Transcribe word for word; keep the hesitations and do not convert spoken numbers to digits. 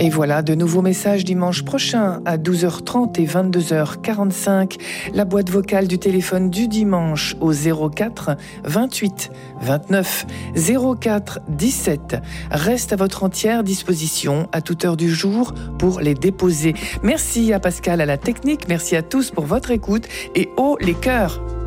Et voilà, de nouveaux messages dimanche prochain à douze heures trente et vingt-deux heures quarante-cinq. La boîte vocale du téléphone du dimanche au zéro quatre vingt-huit vingt-neuf zéro quatre dix-sept reste à votre entière disposition à toute heure du jour pour les déposer. Merci à Pascal à la technique, merci à tous pour votre écoute et haut les cœurs.